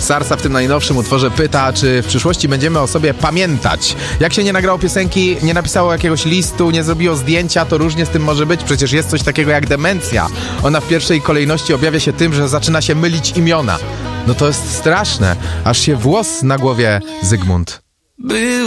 Sarsa w tym najnowszym utworze pyta, czy w przyszłości będziemy o sobie pamiętać. Jak się nie nagrało piosenki, nie napisało jakiegoś listu, nie zrobiło zdjęcia, to różnie z tym może być. Przecież jest coś takiego jak demencja. Ona w pierwszej kolejności objawia się tym, że zaczyna się mylić imiona. No to jest straszne. Aż się włos na głowie, Zygmunt.